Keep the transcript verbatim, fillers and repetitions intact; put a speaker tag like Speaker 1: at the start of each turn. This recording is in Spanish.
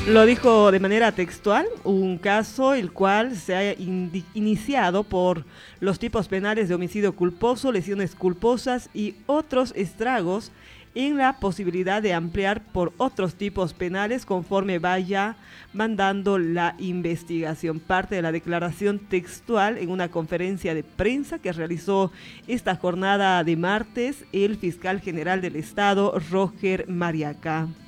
Speaker 1: Lo dijo de manera textual, un caso el cual se ha indi- iniciado por los tipos penales de homicidio culposo, lesiones culposas y otros estragos en la posibilidad de ampliar por otros tipos penales conforme vaya mandando la investigación. Parte de la declaración textual en una conferencia de prensa que realizó esta jornada de martes el fiscal general del Estado, Roger Mariaca.